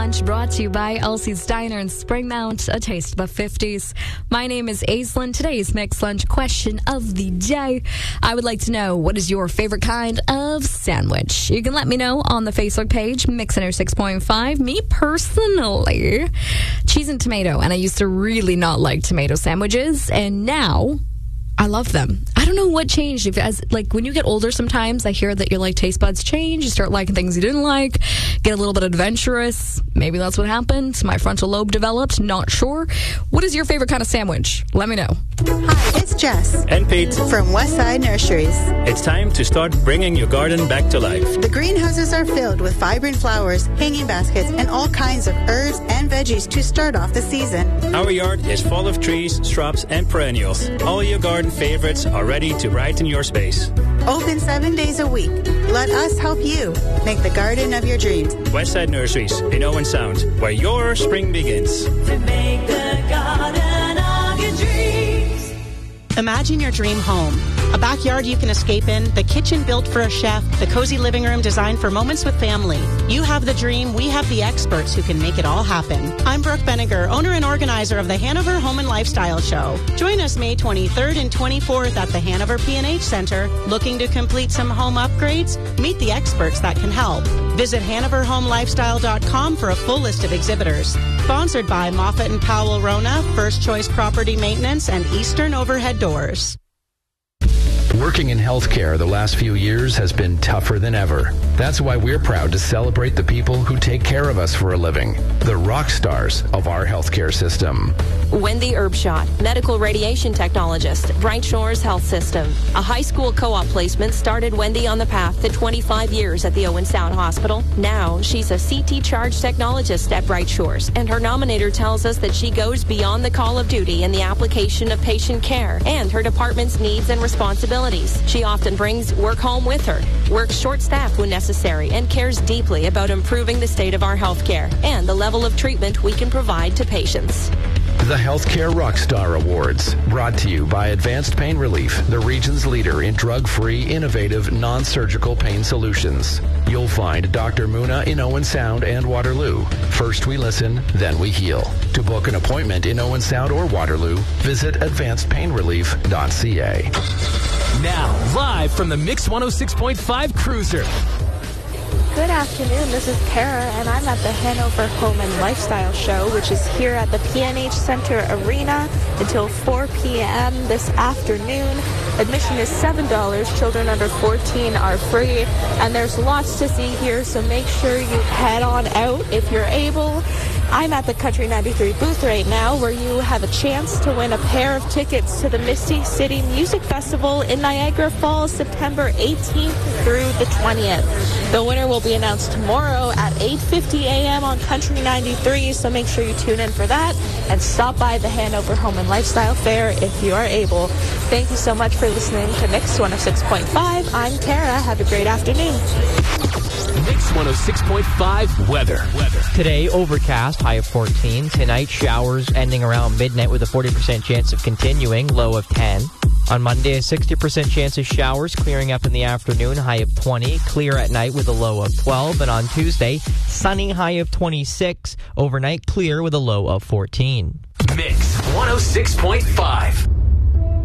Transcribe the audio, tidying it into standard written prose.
Lunch, brought to you by Elsie's Diner in Springmount, a taste of the 50s. My name is Aislinn. Today's Mixed Lunch question of the day. I would like to know, what is your favorite kind of sandwich? You can let me know on the Facebook page, Mix 106.5. Me personally, cheese and tomato. And I used to really not like tomato sandwiches, and now I love them. I don't know what changed. When you get older, sometimes I hear that your taste buds change. You start liking things you didn't like, get a little bit adventurous. Maybe that's what happened. My frontal lobe developed. Not sure. What is your favorite kind of sandwich? Let me know. Hi, it's Jess. And Pete. From Westside Nurseries. It's time to start bringing your garden back to life. The greenhouses are filled with vibrant flowers, hanging baskets, and all kinds of herbs and veggies to start off the season. Our yard is full of trees, shrubs, and perennials. All your garden favorites are ready to brighten your space. Open 7 days a week. Let us help you make the garden of your dreams. Westside Nurseries in Owen Sound, where your spring begins. To make the garden of your dreams. Imagine your dream home. A backyard you can escape in, the kitchen built for a chef, the cozy living room designed for moments with family. You have the dream, we have the experts who can make it all happen. I'm Brooke Benninger, owner and organizer of the Hanover Home and Lifestyle Show. Join us May 23rd and 24th at the Hanover P&H Center. Looking to complete some home upgrades? Meet the experts that can help. Visit HanoverHomeLifestyle.com for a full list of exhibitors. Sponsored by Moffat & Powell Rona, First Choice Property Maintenance, and Eastern Overhead Doors. Working in healthcare the last few years has been tougher than ever. That's why we're proud to celebrate the people who take care of us for a living, the rock stars of our healthcare system. Wendy Erbschot, medical radiation technologist, Bright Shores Health System. A high school co-op placement started Wendy on the path to 25 years at the Owen Sound Hospital. Now she's a CT charge technologist at Bright Shores, and her nominator tells us that she goes beyond the call of duty in the application of patient care and her department's needs and responsibilities. She often brings work home with her, works short-staffed when necessary, and cares deeply about improving the state of our healthcare and the level of treatment we can provide to patients. The Healthcare Rockstar Awards, brought to you by Advanced Pain Relief, the region's leader in drug-free, innovative, non-surgical pain solutions. You'll find Dr. Muna in Owen Sound and Waterloo. First we listen, then we heal. To book an appointment in Owen Sound or Waterloo, visit advancedpainrelief.ca. Now, live from the Mix 106.5 Cruiser. Good afternoon, this is Kara, and I'm at the Hanover Home and Lifestyle Show, which is here at the P&H Center Arena until 4 p.m. this afternoon. Admission is $7. Children under 14 are free, and there's lots to see here, so make sure you head on out if you're able. I'm at the Country 93 booth right now, where you have a chance to win a pair of tickets to the Misty City Music Festival in Niagara Falls, September 18th through the 20th. The winner will be announced tomorrow at 8:50 a.m. on Country 93, so make sure you tune in for that and stop by the Hanover Home and Lifestyle Fair if you are able. Thank you so much for listening to Mix 106.5. I'm Kara. Have a great afternoon. Mix 106.5 weather. Today, overcast, high of 14. Tonight, showers ending around midnight with a 40% chance of continuing, low of 10. On Monday, a 60% chance of showers, clearing up in the afternoon, high of 20. Clear at night with a low of 12. And on Tuesday, sunny, high of 26. Overnight, clear with a low of 14. Mix 106.5.